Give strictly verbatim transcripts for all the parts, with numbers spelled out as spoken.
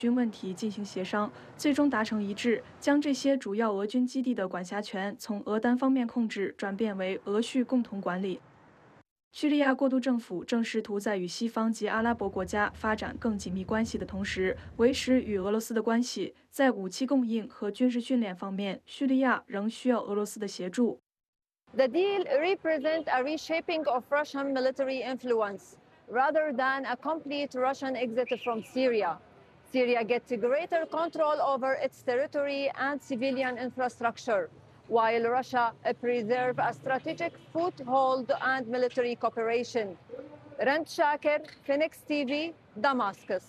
军问题进行协商，最终达成一致，将这些主要俄军基地的管辖权从俄单方面控制转变为俄叙共同管理。叙利亚过渡政府正试图在与西方及阿拉伯国家发展更紧密关系的同时，维持与俄罗斯的关系。在武器供应和军事训练方面，叙利亚仍需要俄罗斯的协助。 The deal represents a reshaping of Russian military influence rather than a complete Russian exit from Syria. Syria gets greater control over its territory and civilian infrastructure, while Russia preserves a strategic foothold and military cooperation. Rand Shakir, Phoenix T V, Damascus.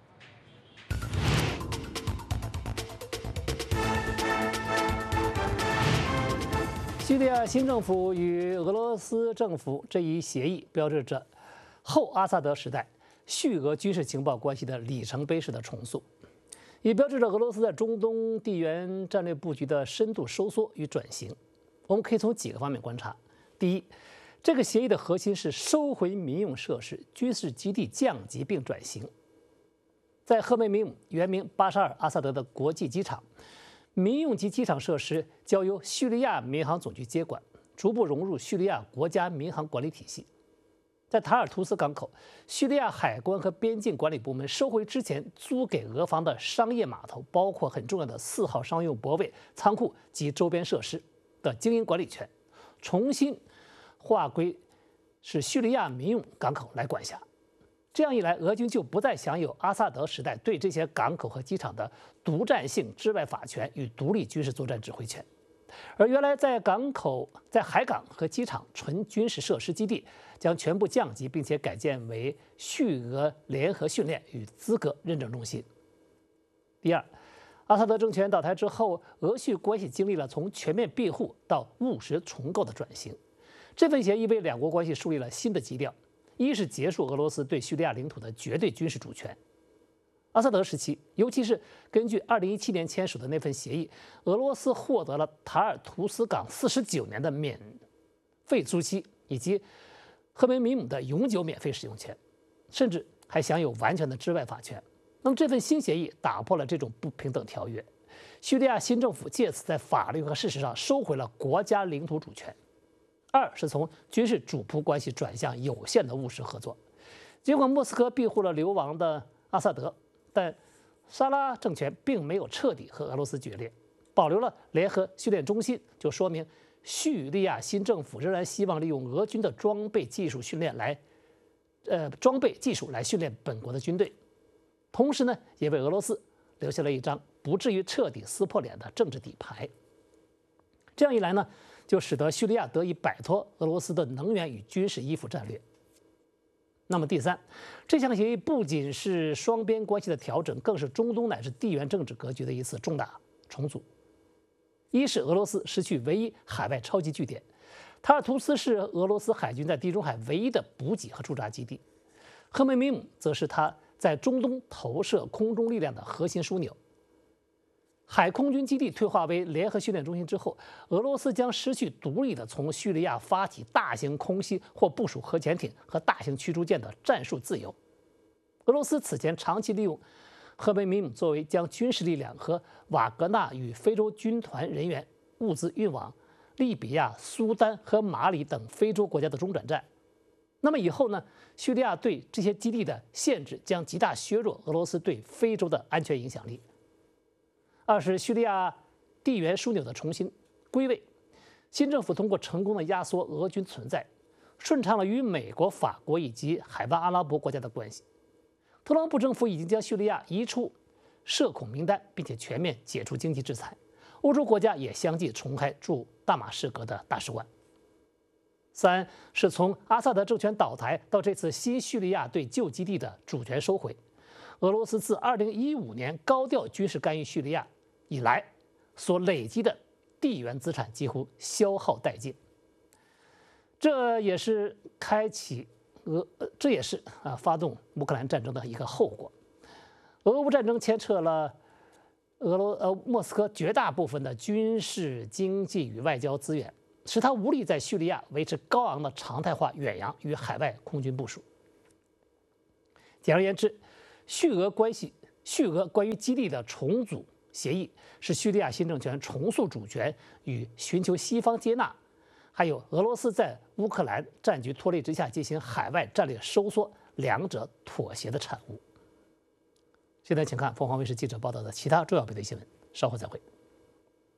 叙利亚新政府与俄罗斯政府这一协议，标志着后阿萨德时代叙俄军事情报关系的里程碑式的重塑，也标志着俄罗斯在中东地缘战略布局的深度收缩与转型。我们可以从几个方面观察：第一，这个协议的核心是收回民用设施、军事基地降级并转型。在赫梅米姆（原名巴沙尔·阿萨德）的国际机场，民用级机场设施交由叙利亚民航总局接管，逐步融入叙利亚国家民航管理体系。在塔尔图斯港口，叙利亚海关和边境管理部门收回之前租给俄方的商业码头，包括很重要的四号商用泊位、仓库及周边设施的经营管理权，重新划归是叙利亚民用港口来管辖。这样一来，俄军就不再享有阿萨德时代对这些港口和机场的独占性治外法权与独立军事作战指挥权，而原来在港口、在海港和机场纯军事设施基地将全部降级，并且改建为叙俄联合训练与资格认证中心。第二，阿萨德政权倒台之后，俄叙关系经历了从全面庇护到务实重构的转型。这份协议为两国关系树立了新的基调。一是结束俄罗斯对叙利亚领土的绝对军事主权。阿萨德时期，尤其是根据二零一七年签署的那份协议，俄罗斯获得了塔尔图斯港四十九年的免费租期，以及赫梅米姆的永久免费使用权，甚至还享有完全的治外法权。那么这份新协议打破了这种不平等条约，叙利亚新政府借此在法律和事实上收回了国家领土主权。二是从军事主仆关系转向有限的务实合作。尽管莫斯科庇护了流亡的阿萨德，但沙拉政权并没有彻底和俄罗斯决裂，保留了联合训练中心，就说明叙利亚新政府仍然希望利用俄军的装备技术训练来，呃，装备技术来训练本国的军队。同时呢，也为俄罗斯留下了一张不至于彻底撕破脸的政治底牌。这样一来呢，就使得叙利亚得以摆脱俄罗斯的能源与军事依附战略。那么第三，这项协议不仅是双边关系的调整，更是中东乃至地缘政治格局的一次重大重组。一是俄罗斯失去唯一海外超级据点，塔尔图斯是俄罗斯海军在地中海唯一的补给和驻扎基地，赫梅米姆则是它在中东投射空中力量的核心枢纽。海空军基地退化为联合训练中心之后，俄罗斯将失去独立的从叙利亚发起大型空袭或部署核潜艇和大型驱逐舰的战术自由。俄罗斯此前长期利用赫梅米姆作为将军事力量和瓦格纳与非洲军团人员物资运往利比亚、苏丹和马里等非洲国家的中转站。那么以后呢，叙利亚对这些基地的限制将极大削弱俄罗斯对非洲的安全影响力。二是叙利亚地缘枢纽的重新归位，新政府通过成功的压缩俄军存在，顺畅了与美国、法国以及海湾阿拉伯国家的关系。特朗普政府已经将叙利亚移出涉恐名单，并且全面解除经济制裁。欧洲国家也相继重开驻大马士革的大使馆。三是从阿萨德政权倒台到这次新叙利亚对旧基地的主权收回，俄罗斯自二零一五年高调军事干预叙利亚以来所累积的地缘资产几乎消耗殆尽，这也是开启俄，这也是啊发动乌克兰战争的一个后果。俄乌战争牵扯了俄罗呃莫斯科绝大部分的军事、经济与外交资源，使他无力在叙利亚维持高昂的常态化远洋与海外空军部署。简而言之，叙俄关系叙俄关于基地的重组协议是叙利亚新政权重塑主权与寻求西方接纳，还有俄罗斯在乌克兰战局拖累之下进行海外战略收缩，两者妥协的产物。现在请看凤凰卫视记者报道的其他重要本地新闻，稍后再会。